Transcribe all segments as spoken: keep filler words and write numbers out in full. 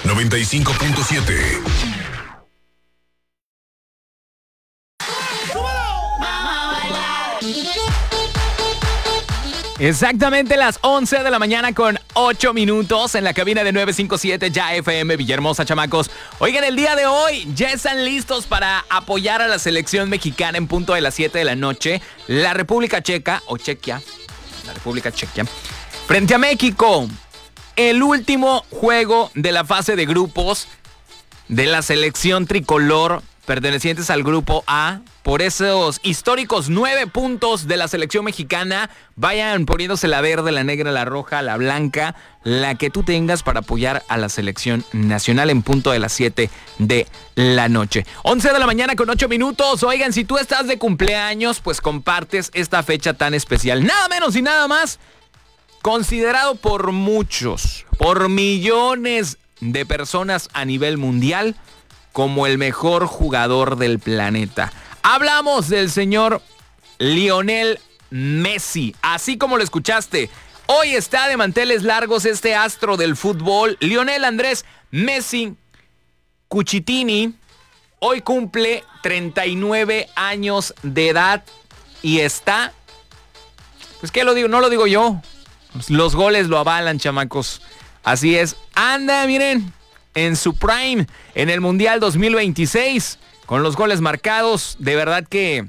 noventa y cinco punto siete. Exactamente las once de la mañana con ocho minutos en la cabina de nueve cinco siete Ya F M Villahermosa, chamacos. Oigan, el día de hoy ya están listos para apoyar a la selección mexicana en punto de las siete de la noche. La República Checa, o Chequia, la República Chequia, frente a México. El último juego de la fase de grupos de la selección tricolor pertenecientes al grupo A. Por esos históricos nueve puntos de la selección mexicana, vayan poniéndose la verde, la negra, la roja, la blanca, la que tú tengas para apoyar a la selección nacional en punto de las siete de la noche. once de la mañana con ocho minutos. Oigan, si tú estás de cumpleaños, pues compartes esta fecha tan especial. Nada menos y nada más, considerado por muchos, por millones de personas a nivel mundial, como el mejor jugador del planeta. Hablamos del señor Lionel Messi, así como lo escuchaste. Hoy está de manteles largos este astro del fútbol, Lionel Andrés Messi Cucitini. Hoy cumple treinta y nueve años de edad y está... Pues qué lo digo, no lo digo yo. Los goles lo avalan, chamacos. Así es. Anda, miren, en su prime, en el Mundial dos mil veintiséis, con los goles marcados. De verdad que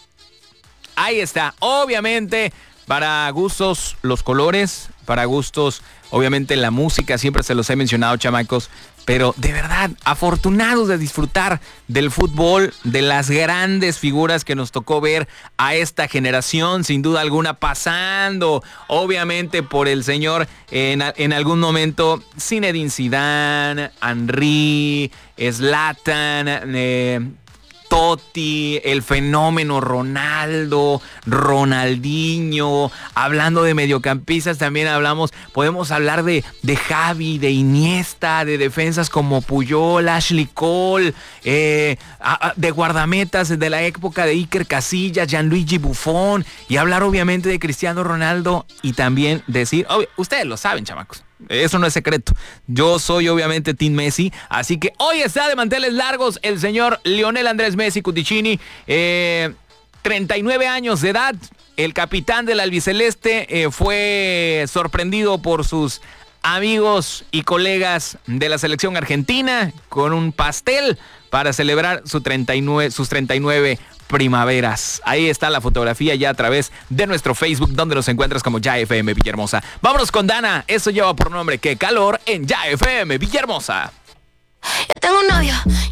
ahí está. Obviamente, para gustos los colores, para gustos, obviamente la música, siempre se los he mencionado, chamacos. Pero de verdad, afortunados de disfrutar del fútbol, de las grandes figuras que nos tocó ver a esta generación, sin duda alguna, pasando, obviamente, por el señor en, en algún momento, Zinedine Zidane, Henry, Zlatan, eh, Totti, el fenómeno Ronaldo, Ronaldinho. Hablando de mediocampistas, también hablamos, podemos hablar de, de Xavi, de Iniesta, de defensas como Puyol, Ashley Cole, eh, de guardametas de la época de Iker Casillas, Gianluigi Buffon, y hablar obviamente de Cristiano Ronaldo, y también decir, obvio, ustedes lo saben, chamacos, eso no es secreto, yo soy obviamente Team Messi, así que hoy está de manteles largos el señor Lionel Andrés Messi Cucitini, eh, treinta y nueve años de edad. El capitán del albiceleste eh, fue sorprendido por sus amigos y colegas de la selección argentina con un pastel para celebrar su treinta y nueve, sus treinta y nueve primaveras. Ahí está la fotografía ya a través de nuestro Facebook, donde nos encuentras como Ya F M Villahermosa. Vámonos con Dana, eso lleva por nombre Qué Calor en Ya F M Villahermosa. Yo tengo un novio